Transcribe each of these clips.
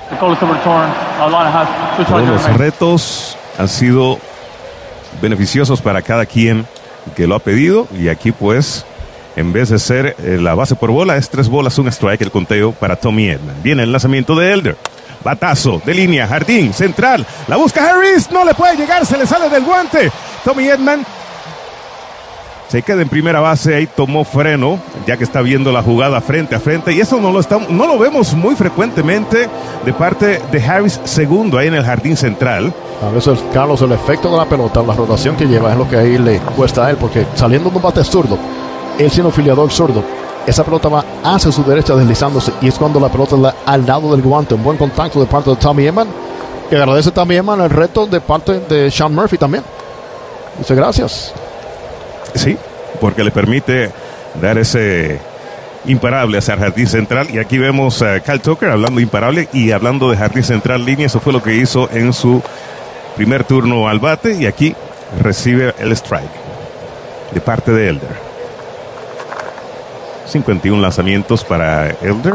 Todos los retos han sido beneficiosos para cada quien que lo ha pedido, y aquí pues en vez de ser la base por bola, es 3 bolas, un strike el conteo para Tommy Edman. Viene el lanzamiento de Elder. Batazo de línea, jardín, central. La busca Harris, no le puede llegar, se le sale del guante. Tommy Edman se queda en primera base, ahí tomó freno, ya que está viendo la jugada frente a frente. Y eso no lo vemos muy frecuentemente de parte de Harris segundo ahí en el jardín central. A veces, Carlos, el efecto de la pelota, la rotación que lleva es lo que ahí le cuesta a él, porque saliendo de un bate zurdo, él siendo filiador zurdo, esa pelota va hacia su derecha deslizándose, y es cuando la pelota está al lado del guante. Un buen contacto de parte de Tommy Edman, que agradece también el reto de parte de Sean Murphy también. Dice gracias. Sí, porque le permite dar ese imparable hacia el jardín central. Y aquí vemos a Kyle Tucker hablando imparable y hablando de jardín central línea. Eso fue lo que hizo en su primer turno al bate, y aquí recibe el strike de parte de Elder. 51 lanzamientos para Elder.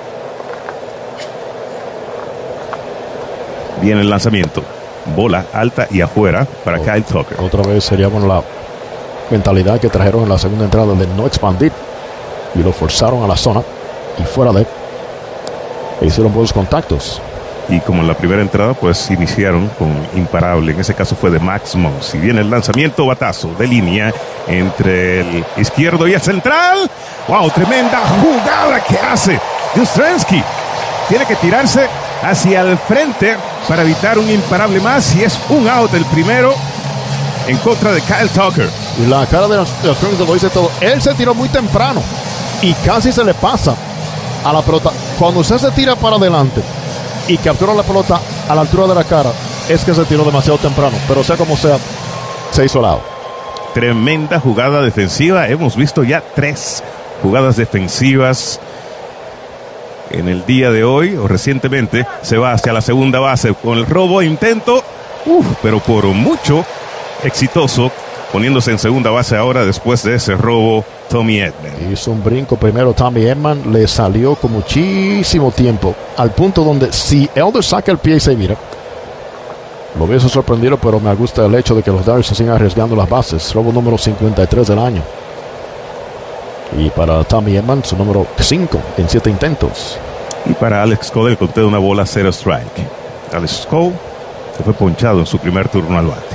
Viene el lanzamiento, bola alta y afuera para Kyle Tucker. Otra vez sería bueno la mentalidad que trajeron en la segunda entrada de no expandir, y lo forzaron a la zona y fuera de, e hicieron buenos contactos. Y como en la primera entrada, pues iniciaron con imparable. En ese caso fue de Max Muncy. Viene el lanzamiento, batazo de línea entre el izquierdo y el central. ¡Wow! Tremenda jugada que hace Yastrzemski. Tiene que tirarse hacia el frente para evitar un imparable más, y es un out el primero en contra de Kyle Tucker. Y la cara de Yastrzemski lo dice todo. Él se tiró muy temprano y casi se le pasa a la pelota. Cuando usted se tira para adelante y captura la pelota a la altura de la cara, es que se tiró demasiado temprano, pero sea como sea, se hizo lado. Tremenda jugada defensiva. Hemos visto ya 3 jugadas defensivas en el día de hoy, o recientemente. Se va hacia la segunda base con el robo intento, pero por mucho exitoso, poniéndose en segunda base ahora después de ese robo Tommy Edman. Hizo un brinco primero Tommy Edman, le salió con muchísimo tiempo, al punto donde si Elder saca el pie y se mira, lo hubiese sorprendido, pero me gusta el hecho de que los Dodgers se sigan arriesgando las bases. Robo número 53 del año. Y para Tommy Edman, su número 5 en 7 intentos. Y para Alex Cole, el conteo de una bola, 0 strike. Alex Cole se fue ponchado en su primer turno al bate.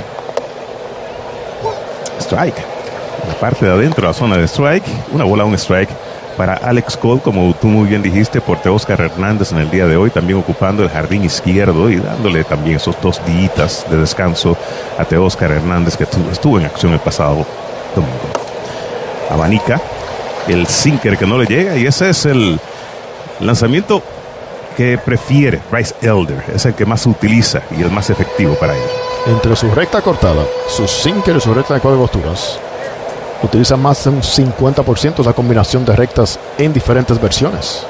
Strike. La parte de adentro, la zona de strike. Una bola, un strike para Alex Cole, como tú muy bien dijiste, por Teóscar Hernández en el día de hoy, también ocupando el jardín izquierdo y dándole también esos 2 días de descanso a Teóscar Hernández, que estuvo en acción el pasado domingo. Abanica el sinker que no le llega, y ese es el lanzamiento que prefiere Bryce Elder. Es el que más utiliza y el más efectivo para él. Entre su recta cortada, su sinker y su recta de 4 costuras, utiliza más de un 50% esa combinación de rectas en diferentes versiones.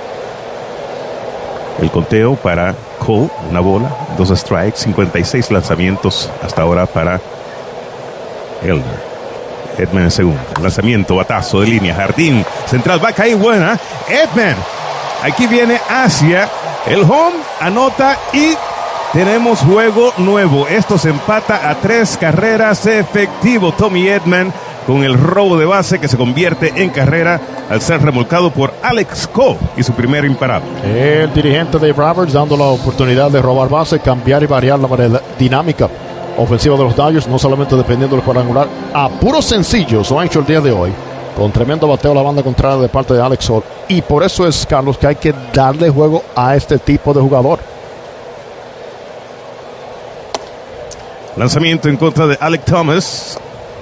El conteo para Cole, una bola, 2 strikes, 56 lanzamientos hasta ahora para Elder. Edman en segundo. Lanzamiento, batazo de línea, jardín central, va a caer buena. Edman, aquí viene hacia el home, anota y tenemos juego nuevo. Esto se empata a 3 carreras efectivo. Tommy Edman con el robo de base que se convierte en carrera al ser remolcado por Alex Cole y su primer imparable. El dirigente Dave Roberts dando la oportunidad de robar base, cambiar y variar la dinámica ofensiva de los Dodgers, no solamente dependiendo del cuadrangular, a puros sencillos lo han hecho el día de hoy, con tremendo bateo a la banda contraria de parte de Alex Cole. Y por eso es, Carlos, que hay que darle juego a este tipo de jugador. Lanzamiento en contra de Alec Thomas.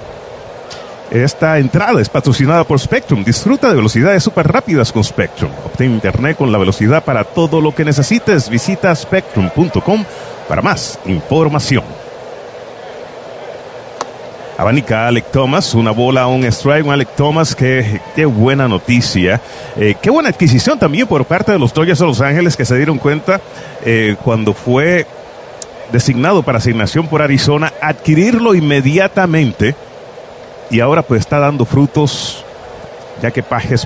Esta entrada es patrocinada por Spectrum. Disfruta de velocidades súper rápidas con Spectrum. Obtén internet con la velocidad para todo lo que necesites. Visita spectrum.com para más información. Abanica Alec Thomas, una bola, un strike, un Alec Thomas, qué buena noticia. Qué buena adquisición también por parte de los Dodgers de Los Ángeles, que se dieron cuenta cuando fue designado para asignación por Arizona, adquirirlo inmediatamente, y ahora pues está dando frutos, ya que Pages